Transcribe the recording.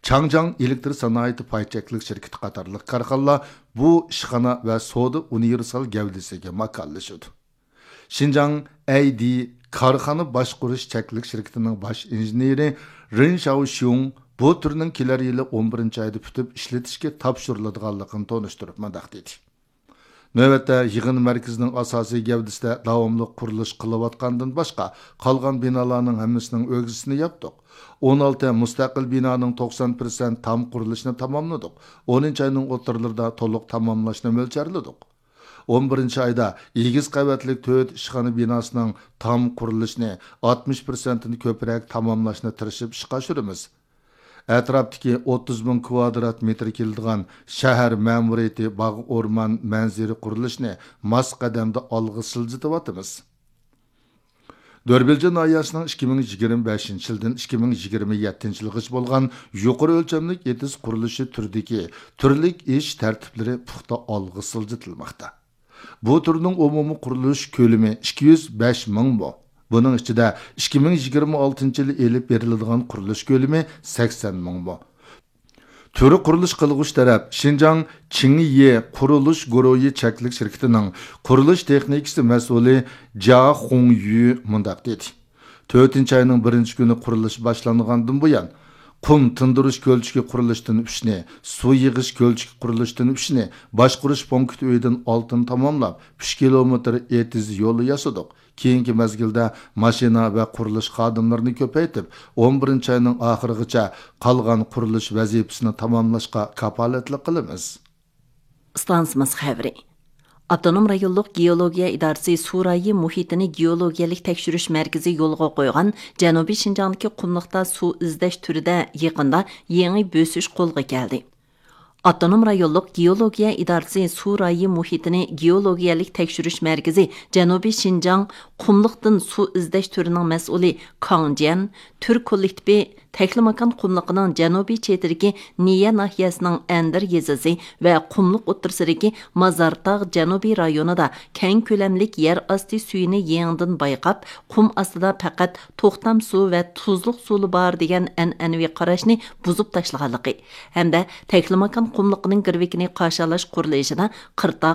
Changjiang elektr sanoati paychaklik shirkati qatorliq korxonalar bu ishxona va savdo universal gavdasiga makonlashadi. Xinjiang AD korxona boshqarish cheklik shirkatining bosh injeneri Ren Xiaoxiong bu turning kelar yili 11-oyda bitib ishlatishga topshiriladiganligini tonishtirib mundaq dedi. Növbətdə yığın mərkəzinin asosiy gavdasida davomli qurilish qilayotgandan boshqa qolgan binolarning hammasining o'g'isini yapdik. 16 mustaqil binoning 90% tam qurilishini tamomladik. 10-oyning o'rtalarida to'liq tamomlashni mo'ljalladik. 11-oyda egiz qavatlik 4 ishxona binosining tam qurilishini 60%ni ko'proq tamomlashni tirishib ishga oshiramiz. Ətrafdakı 30.000 kvadrat metr keladigan shahar ma'muriyati bog' o'rmon manziri qurilishini mas qadamda olg'a siljityapmiz. Dörbelce nahiyasining 2025 yildan 2027 yilgacha bo'lgan yuqori o'lchamlik etiz qurilishi turdagi turlik ish tartiblari puxta olg'a siljitilmoqda. Bu turning umumiy qurilish ko'lami 205 ming bu. Bunun içinde 2026 yılı elib beriladigan qurilish ko'lami 80 ming bu. Türü qurilish qilg'uch taraf Xinjiang Qingye qurilish guruhi cheklik shirkatining qurilish texnikasi mas'uli Jia Hongyu mundaq dedi. 4-oyning 1-kuni qurilish boshlangandan buyon qum tindirish ko'lchiki qurilishdan ishni, suv yig'ish ko'lchiki qurilishdan ishni boshqarish punkti uydan oltin tamomlab 5 kilometr etiz yo'l yasadik. Keyingi mezgilda mashina va qurilish xodimlarini ko'paytib, 11-oyning oxirigacha qolgan qurilish vazifasini tamomlashga kafolatlik qilamiz. Stansimiz xabari. Avtonom rayonluq geologiya idorasi Surayi muhitini geologiyalik tekshirish markazi yo'lga qo'ygan Janubiy Xinjiangdagi qumliqda suv izlash turida yaqinda yangi bo'sish qo'lga keldi. Avtonom rayonluq geologiya idorasi Surayi muhitini geologiyalik tekshirish markazi Janubiy Xinjiang qumliqdan suv izlash turining mas'uli Kang Jian tur kollektivi Teklimakan qumliqining janubiy chetidagi Niya nahiyasining Andir yezasi va qumliq o'ttirsidagi Mazartog' janubiy rayonida keng ko'lamlik yer osti suyini yangidan bayqab, qum ostida faqat to'xtam suv va tuzliq suvi bor degan an'anaviy qarashni buzib tashlaganligi hamda Teklimakan qumliqining girvikini qarshalash qurilishida qirtoq